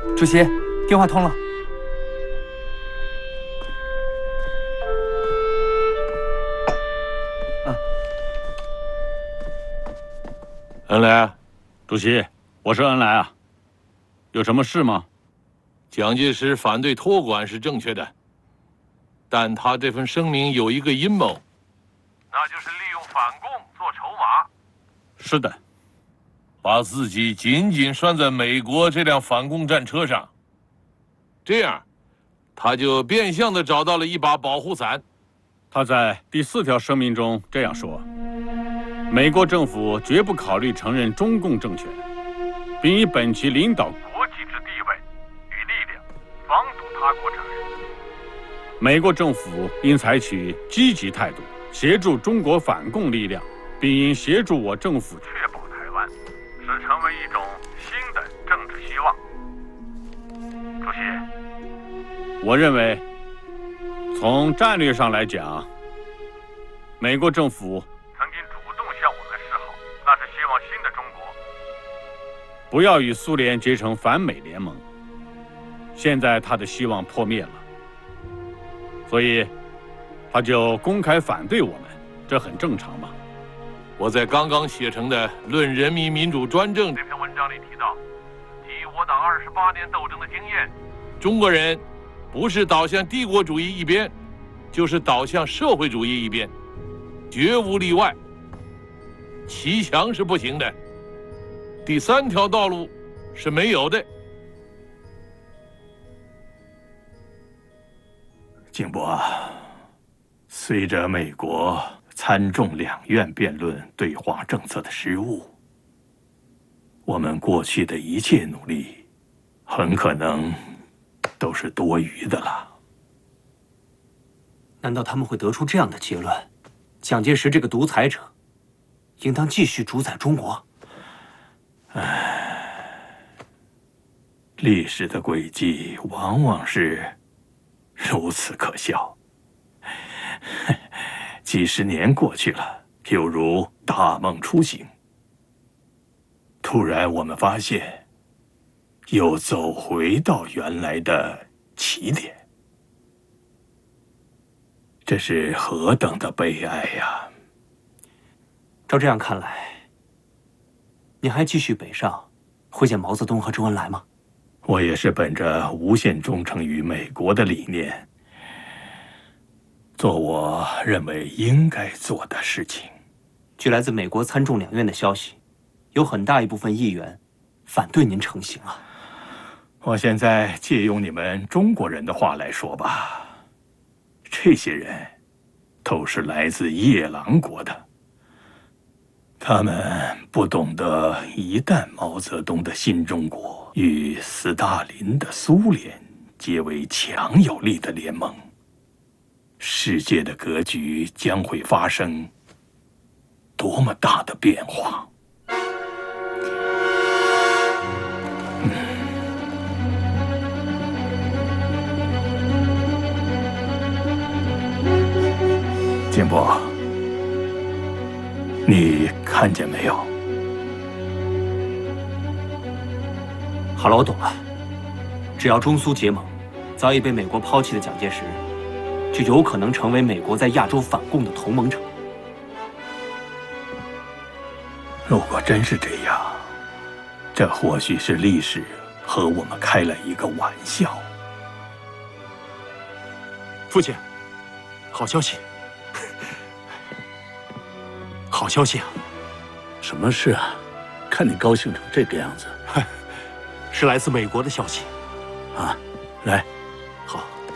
主席，电话通了。 恩来， 主席，我是恩来啊，有什么事吗？ 蒋介石反对托管是正确的，但他这份声明有一个阴谋，那就是利用反共做筹码。 是的， 把自己紧紧拴在美国这辆反共战车上，这样，他就变相的找到了一把保护伞。 他在第4条声明中这样说：美国政府绝不考虑承认中共政权，并以本其领导国际之地位与力量，防堵他国承认。美国政府应采取积极态度，协助中国反共力量，并应协助我政府确保台湾使成为一种新的政治希望。主席，我认为，从战略上来讲，美国政府曾经主动向我们示好，那是希望新的中国不要与苏联结成反美联盟。现在他的希望破灭了，所以他就公开反对我们，这很正常嘛。 我在刚刚写成的《论人民民主专政》这篇文章里提到，基于我党28年斗争的经验，中国人不是倒向帝国主义一边，就是倒向社会主义一边，绝无例外。骑墙是不行的，第3条道路是没有的。 景博，随着美国参众两院辩论对华政策的失误，我们过去的一切努力，很可能都是多余的了。 难道他们会得出这样的结论：蒋介石这个独裁者，应当继续主宰中国？ 历史的轨迹往往是如此可笑。几十年过去了，犹如大梦初醒。突然，我们发现，又走回到原来的起点。这是何等的悲哀呀！ 照这样看来，你还继续北上，会见毛泽东和周恩来吗？ 我也是本着无限忠诚于美国的理念，做我认为应该做的事情。 据来自美国参众两院的消息，有很大一部分议员反对您成行啊。 我现在借用你们中国人的话来说吧，这些人都是来自夜郎国的，他们不懂得，一旦毛泽东的新中国与斯大林的苏联结为强有力的联盟，世界的格局将会发生多么大的变化！景博，你看见没有？ 好了，我懂了。只要中苏结盟，早已被美国抛弃的蒋介石，就有可能成为美国在亚洲反共的同盟者。 如果真是这样，这或许是历史和我们开了一个玩笑。 父亲，好消息！好消息啊！ 什么事啊？看你高兴成这个样子。 是来自美国的消息。 啊，来。